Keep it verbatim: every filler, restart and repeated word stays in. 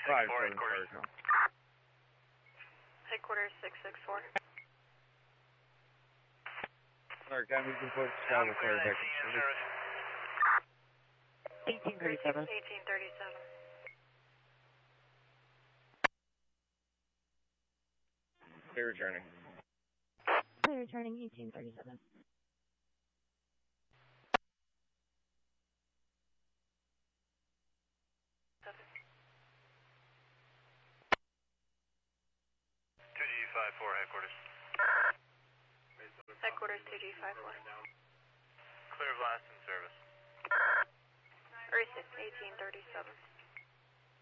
six four, headquarters. Headquarters six six four. Sorry, can we report travel for a second? eighteen thirty-seven. eighteen thirty-seven. Clear returning. Clear returning eighteen thirty-seven. two G five four, headquarters. Headquarters two G five four. Clear blast in service. Earth eighteen thirty-seven.